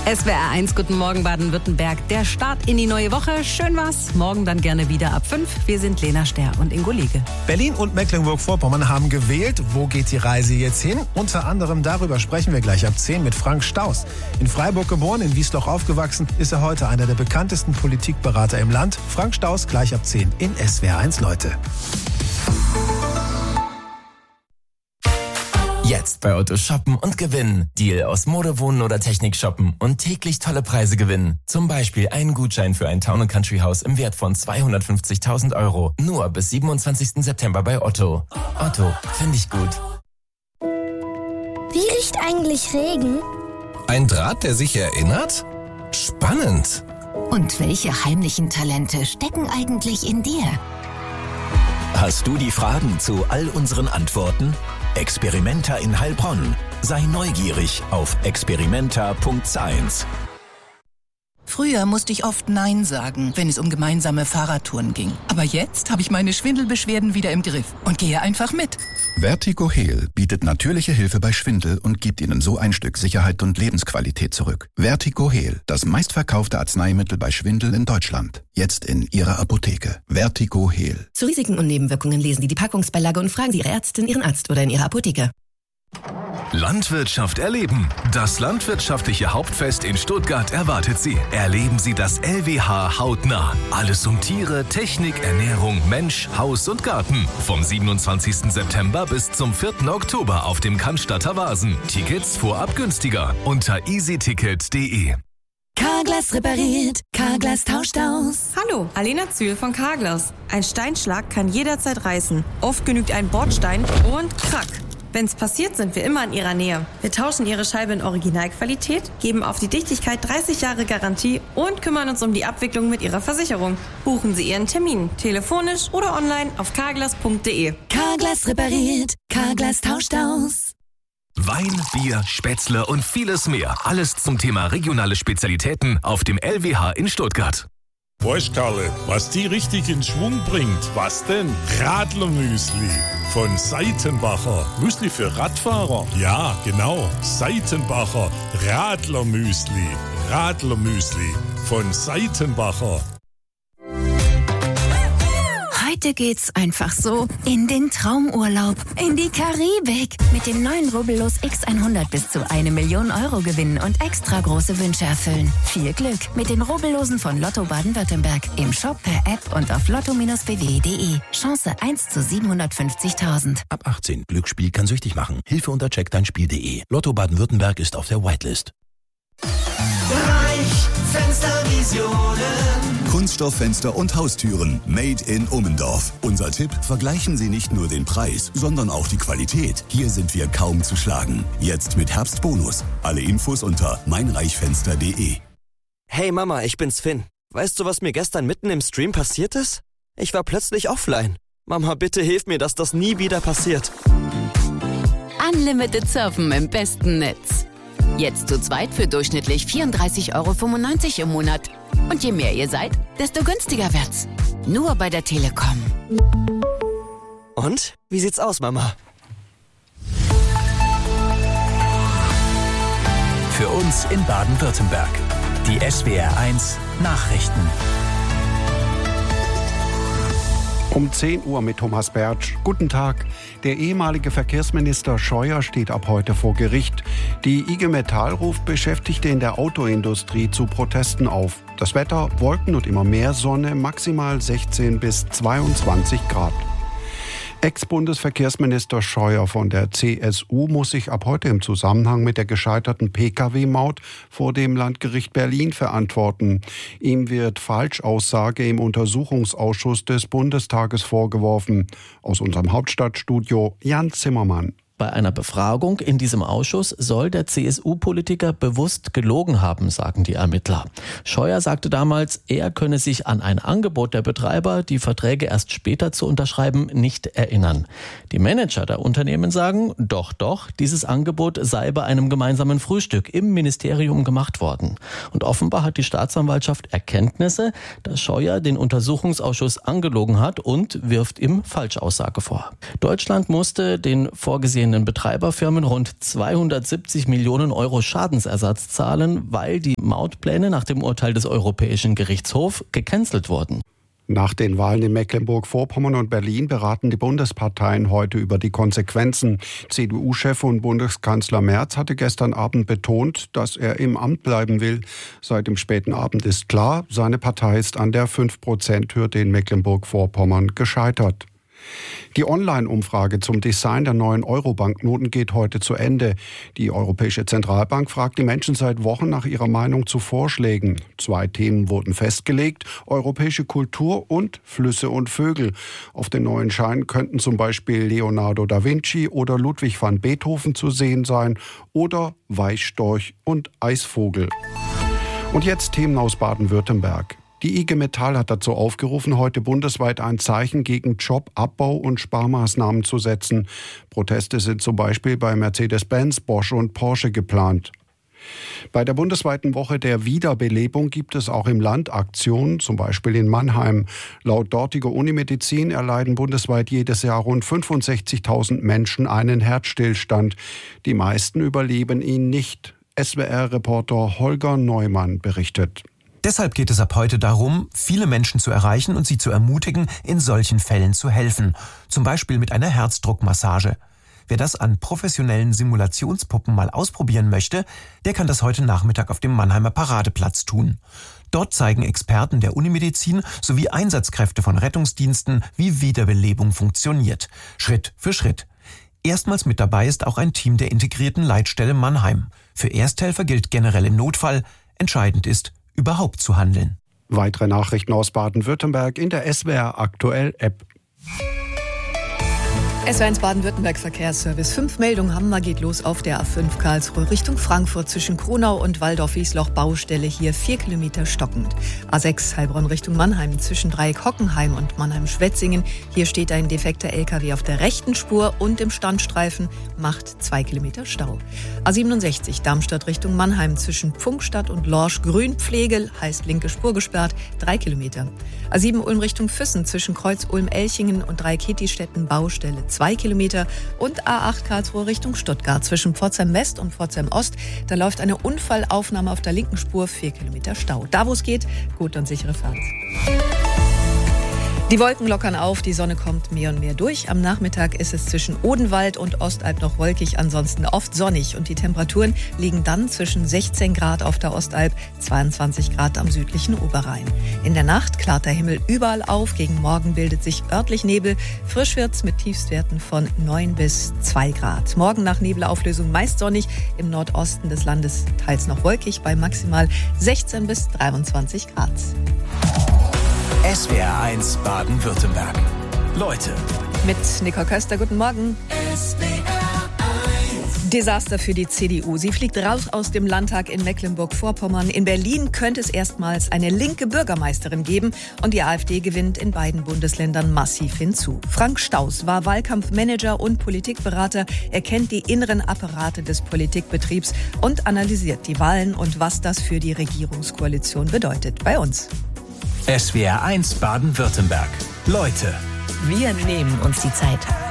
SWR 1, guten Morgen Baden-Württemberg. Der Start in die neue Woche. Schön war's. Morgen dann gerne wieder ab 5. Wir sind Lena Ster und Ingo Liege. Berlin und Mecklenburg-Vorpommern haben gewählt. Wo geht die Reise jetzt hin? Unter anderem darüber sprechen wir gleich ab 10 mit Frank Staus. In Freiburg geboren, in Wiesloch aufgewachsen, ist er heute einer der bekanntesten Politikberater im Land. Frank Staus gleich ab 10 in SWR 1, Leute. Jetzt bei Otto shoppen und gewinnen. Deal aus Mode, Wohnen oder Technik shoppen und täglich tolle Preise gewinnen. Zum Beispiel einen Gutschein für ein Town & Country Haus im Wert von 250.000 €. Nur bis 27. September bei Otto. Otto, finde ich gut. Wie riecht eigentlich Regen? Ein Draht, der sich erinnert? Spannend. Und welche heimlichen Talente stecken eigentlich in dir? Hast du die Fragen zu all unseren Antworten? Experimenta in Heilbronn. Sei neugierig auf experimenta.science. Früher musste ich oft Nein sagen, wenn es um gemeinsame Fahrradtouren ging. Aber jetzt habe ich meine Schwindelbeschwerden wieder im Griff und gehe einfach mit. Vertigo Heal bietet natürliche Hilfe bei Schwindel und gibt Ihnen so ein Stück Sicherheit und Lebensqualität zurück. Vertigo Heal, das meistverkaufte Arzneimittel bei Schwindel in Deutschland. Jetzt in Ihrer Apotheke. Vertigo Heal. Zu Risiken und Nebenwirkungen lesen Sie die Packungsbeilage und fragen Sie Ihre Ärztin, Ihren Arzt oder in Ihrer Apotheke. Landwirtschaft erleben. Das landwirtschaftliche Hauptfest in Stuttgart erwartet Sie. Erleben Sie das LWH hautnah. Alles um Tiere, Technik, Ernährung, Mensch, Haus und Garten. Vom 27. September bis zum 4. Oktober auf dem Cannstatter Wasen. Tickets vorab günstiger unter easyticket.de. Carglass repariert, Carglass tauscht aus. Hallo, Alena Zühl von Carglass. Ein Steinschlag kann jederzeit reißen. Oft genügt ein Bordstein und krack. Wenn's passiert, sind wir immer in Ihrer Nähe. Wir tauschen Ihre Scheibe in Originalqualität, geben auf die Dichtigkeit 30 Jahre Garantie und kümmern uns um die Abwicklung mit Ihrer Versicherung. Buchen Sie Ihren Termin, telefonisch oder online auf carglass.de. Carglass repariert, Carglass tauscht aus. Wein, Bier, Spätzle und vieles mehr. Alles zum Thema regionale Spezialitäten auf dem LWH in Stuttgart. Weißt Karle, was die richtig in Schwung bringt? Was denn? Radlermüsli von Seitenbacher. Müsli für Radfahrer? Ja, genau. Seitenbacher Radlermüsli. Radlermüsli von Seitenbacher. Heute geht's einfach so in den Traumurlaub, in die Karibik. Mit dem neuen Rubbellos X100 bis zu 1 Million € gewinnen und extra große Wünsche erfüllen. Viel Glück mit den Rubbellosen von Lotto Baden-Württemberg. Im Shop, per App und auf lotto-bw.de. Chance 1 zu 750.000. Ab 18. Glücksspiel kann süchtig machen. Hilfe unter checkdeinspiel.de. Lotto Baden-Württemberg ist auf der Whitelist. Reich Fenstervisionen. Kunststofffenster und Haustüren made in Ummendorf. Unser Tipp: Vergleichen Sie nicht nur den Preis, sondern auch die Qualität. Hier sind wir kaum zu schlagen. Jetzt mit Herbstbonus. Alle Infos unter meinreichfenster.de. Hey Mama, ich bin's Finn. Weißt du, was mir gestern mitten im Stream passiert ist? Ich war plötzlich offline. Mama, bitte hilf mir, dass das nie wieder passiert. Unlimited Surfen im besten Netz. Jetzt zu zweit für durchschnittlich 34,95 € im Monat. Und je mehr ihr seid, desto günstiger wird's. Nur bei der Telekom. Und? Wie sieht's aus, Mama? Für uns in Baden-Württemberg. Die SWR 1 Nachrichten. Um 10 Uhr mit Thomas Bertsch. Guten Tag. Der ehemalige Verkehrsminister Scheuer steht ab heute vor Gericht. Die IG Metall ruft Beschäftigte in der Autoindustrie zu Protesten auf. Das Wetter: Wolken und immer mehr Sonne, maximal 16 bis 22 Grad. Ex-Bundesverkehrsminister Scheuer von der CSU muss sich ab heute im Zusammenhang mit der gescheiterten Pkw-Maut vor dem Landgericht Berlin verantworten. Ihm wird Falschaussage im Untersuchungsausschuss des Bundestages vorgeworfen. Aus unserem Hauptstadtstudio Jan Zimmermann. Bei einer Befragung in diesem Ausschuss soll der CSU-Politiker bewusst gelogen haben, sagen die Ermittler. Scheuer sagte damals, er könne sich an ein Angebot der Betreiber, die Verträge erst später zu unterschreiben, nicht erinnern. Die Manager der Unternehmen sagen, doch, dieses Angebot sei bei einem gemeinsamen Frühstück im Ministerium gemacht worden. Und offenbar hat die Staatsanwaltschaft Erkenntnisse, dass Scheuer den Untersuchungsausschuss angelogen hat und wirft ihm Falschaussage vor. Deutschland musste den vorgesehenen anstehenden Betreiberfirmen rund 270 Millionen Euro Schadensersatz zahlen, weil die Mautpläne nach dem Urteil des Europäischen Gerichtshofs gecancelt wurden. Nach den Wahlen in Mecklenburg-Vorpommern und Berlin beraten die Bundesparteien heute über die Konsequenzen. CDU-Chef und Bundeskanzler Merz hatte gestern Abend betont, dass er im Amt bleiben will. Seit dem späten Abend ist klar, seine Partei ist an der 5%-Hürde in Mecklenburg-Vorpommern gescheitert. Die Online-Umfrage zum Design der neuen Euro-Banknoten geht heute zu Ende. Die Europäische Zentralbank fragt die Menschen seit Wochen nach ihrer Meinung zu Vorschlägen. 2 Themen wurden festgelegt: europäische Kultur und Flüsse und Vögel. Auf den neuen Scheinen könnten zum Beispiel Leonardo da Vinci oder Ludwig van Beethoven zu sehen sein oder Weißstorch und Eisvogel. Und jetzt Themen aus Baden-Württemberg. Die IG Metall hat dazu aufgerufen, heute bundesweit ein Zeichen gegen Jobabbau und Sparmaßnahmen zu setzen. Proteste sind zum Beispiel bei Mercedes-Benz, Bosch und Porsche geplant. Bei der bundesweiten Woche der Wiederbelebung gibt es auch im Land Aktionen, zum Beispiel in Mannheim. Laut dortiger Unimedizin erleiden bundesweit jedes Jahr rund 65.000 Menschen einen Herzstillstand. Die meisten überleben ihn nicht. SWR-Reporter Holger Neumann berichtet. Deshalb geht es ab heute darum, viele Menschen zu erreichen und sie zu ermutigen, in solchen Fällen zu helfen. Zum Beispiel mit einer Herzdruckmassage. Wer das an professionellen Simulationspuppen mal ausprobieren möchte, der kann das heute Nachmittag auf dem Mannheimer Paradeplatz tun. Dort zeigen Experten der Unimedizin sowie Einsatzkräfte von Rettungsdiensten, wie Wiederbelebung funktioniert. Schritt für Schritt. Erstmals mit dabei ist auch ein Team der integrierten Leitstelle Mannheim. Für Ersthelfer gilt generell im Notfall, entscheidend ist, überhaupt zu handeln. Weitere Nachrichten aus Baden-Württemberg in der SWR Aktuell App. SW1 Baden-Württemberg Verkehrsservice. 5 Meldungen haben wir. Geht los auf der A5 Karlsruhe Richtung Frankfurt zwischen Kronau und Waldorf-Wiesloch. Baustelle hier 4 Kilometer stockend. A6 Heilbronn Richtung Mannheim zwischen Dreieck Hockenheim und Mannheim-Schwetzingen. Hier steht ein defekter LKW auf der rechten Spur und im Standstreifen, macht 2 Kilometer Stau. A67 Darmstadt Richtung Mannheim zwischen Pfunkstadt und Lorsch Grünpflegel, heißt linke Spur gesperrt, 3 Kilometer. A7 Ulm Richtung Füssen zwischen Kreuz Ulm-Elchingen und Dreieck-Hittistetten Baustelle 2 Kilometer und A8 Karlsruhe Richtung Stuttgart zwischen Pforzheim West und Pforzheim Ost. Da läuft eine Unfallaufnahme auf der linken Spur, 4 Kilometer Stau. Da wo es geht, gute und sichere Fahrt. Die Wolken lockern auf, die Sonne kommt mehr und mehr durch. Am Nachmittag ist es zwischen Odenwald und Ostalb noch wolkig, ansonsten oft sonnig. Und die Temperaturen liegen dann zwischen 16 Grad auf der Ostalb, 22 Grad am südlichen Oberrhein. In der Nacht klart der Himmel überall auf. Gegen Morgen bildet sich örtlich Nebel. Frisch wird's mit Tiefstwerten von 9 bis 2 Grad. Morgen nach Nebelauflösung meist sonnig. Im Nordosten des Landes teils noch wolkig bei maximal 16 bis 23 Grad. SWR1 Baden-Württemberg. Leute. Mit Nicole Köster, guten Morgen. Desaster für die CDU. Sie fliegt raus aus dem Landtag in Mecklenburg-Vorpommern. In Berlin könnte es erstmals eine linke Bürgermeisterin geben und die AfD gewinnt in beiden Bundesländern massiv hinzu. Frank Staus war Wahlkampfmanager und Politikberater. Er kennt die inneren Apparate des Politikbetriebs und analysiert die Wahlen und was das für die Regierungskoalition bedeutet. Bei uns. SWR1 Baden-Württemberg. Leute. Wir nehmen uns die Zeit.